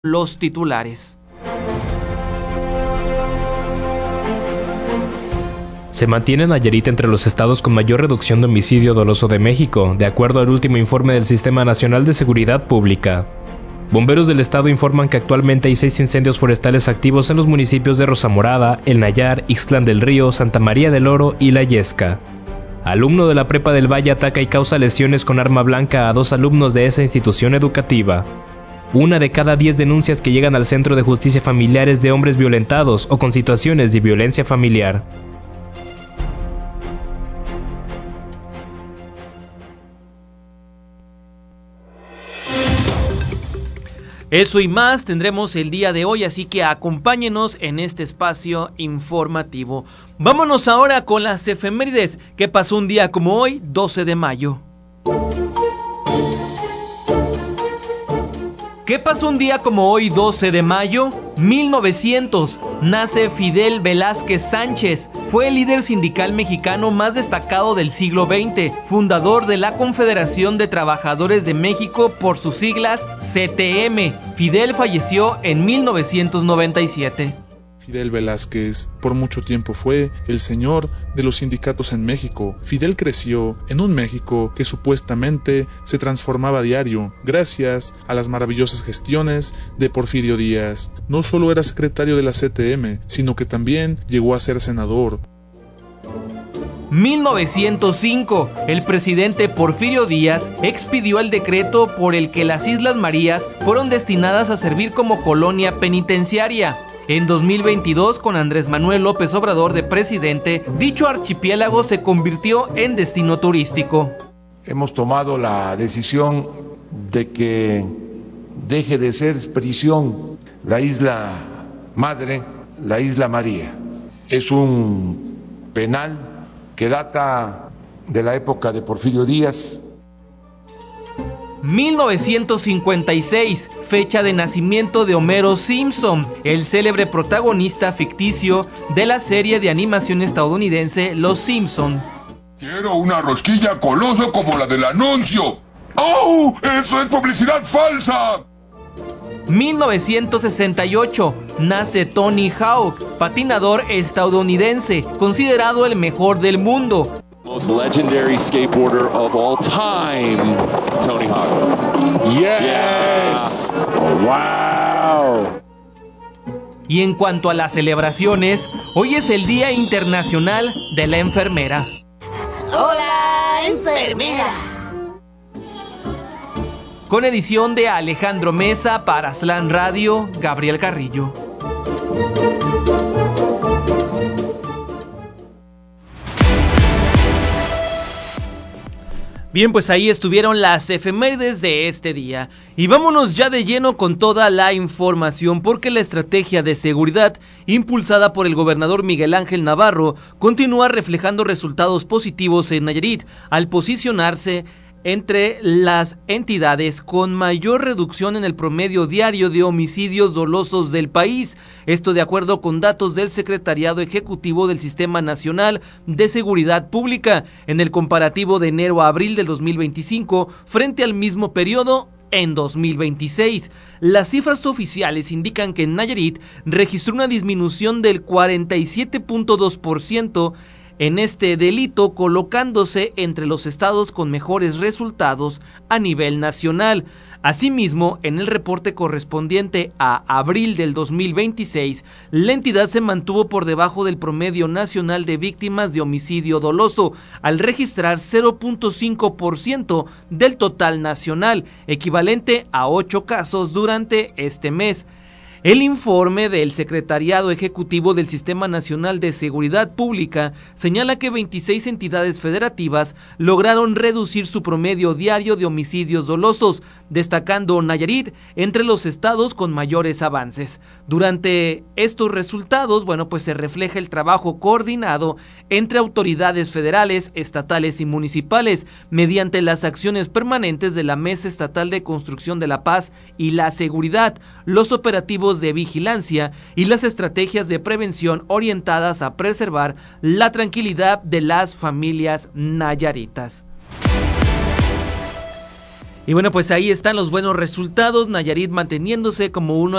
los titulares. Se mantiene Nayarit entre los estados con mayor reducción de homicidio doloso de México, de acuerdo al último informe del Sistema Nacional de Seguridad Pública. Bomberos del estado informan que actualmente hay 6 incendios forestales activos en los municipios de Rosamorada, El Nayar, Ixtlán del Río, Santa María del Oro y La Yesca. Alumno de la Prepa del Valle ataca y causa lesiones con arma blanca a 2 alumnos de esa institución educativa. 1 de cada 10 denuncias que llegan al Centro de Justicia Familiar es de hombres violentados o con situaciones de violencia familiar. Eso y más tendremos el día de hoy, así que acompáñenos en este espacio informativo. Vámonos ahora con las efemérides. ¿Qué pasó un día como hoy, 12 de mayo? ¿Qué pasó un día como hoy, 12 de mayo? 1900. Nace Fidel Velázquez Sánchez. Fue el líder sindical mexicano más destacado del siglo XX, fundador de la Confederación de Trabajadores de México por sus siglas CTM. Fidel falleció en 1997. Fidel Velázquez por mucho tiempo fue el señor de los sindicatos en México. Fidel creció en un México que supuestamente se transformaba a diario gracias a las maravillosas gestiones de Porfirio Díaz. No solo era secretario de la CTM, sino que también llegó a ser senador. 1905. El presidente Porfirio Díaz expidió el decreto por el que las Islas Marías fueron destinadas a servir como colonia penitenciaria. En 2022, con Andrés Manuel López Obrador de presidente, dicho archipiélago se convirtió en destino turístico. Hemos tomado la decisión de que deje de ser prisión la isla madre, la Isla María. Es un penal que data de la época de Porfirio Díaz. 1956, fecha de nacimiento de Homero Simpson, el célebre protagonista ficticio de la serie de animación estadounidense Los Simpson. Quiero una rosquilla coloso como la del anuncio. ¡Oh! ¡Eso es publicidad falsa! 1968, nace Tony Hawk, patinador estadounidense, considerado el mejor del mundo. Most legendary skateboarder of all time, Tony Hawk. Yes. Wow. Y en cuanto a las celebraciones, hoy es el Día Internacional de la Enfermera. ¡Hola, enfermera! Con edición de Alejandro Mesa para Aslan Radio, Gabriel Carrillo. Bien, pues ahí estuvieron las efemérides de este día. Y vámonos ya de lleno con toda la información, porque la estrategia de seguridad impulsada por el gobernador Miguel Ángel Navarro continúa reflejando resultados positivos en Nayarit al posicionarse entre las entidades con mayor reducción en el promedio diario de homicidios dolosos del país. Esto de acuerdo con datos del Secretariado Ejecutivo del Sistema Nacional de Seguridad Pública en el comparativo de enero a abril del 2025 frente al mismo periodo en 2026. Las cifras oficiales indican que Nayarit registró una disminución del 47.2% en este delito, colocándose entre los estados con mejores resultados a nivel nacional. Asimismo, en el reporte correspondiente a abril del 2026, la entidad se mantuvo por debajo del promedio nacional de víctimas de homicidio doloso, al registrar 0.5% del total nacional, equivalente a 8 casos durante este mes. El informe del Secretariado Ejecutivo del Sistema Nacional de Seguridad Pública señala que 26 entidades federativas lograron reducir su promedio diario de homicidios dolosos, destacando Nayarit entre los estados con mayores avances. Durante estos resultados, pues se refleja el trabajo coordinado entre autoridades federales, estatales y municipales, mediante las acciones permanentes de la Mesa Estatal de Construcción de la Paz y la Seguridad, los operativos de vigilancia y las estrategias de prevención orientadas a preservar la tranquilidad de las familias nayaritas. Y pues ahí están los buenos resultados, Nayarit manteniéndose como uno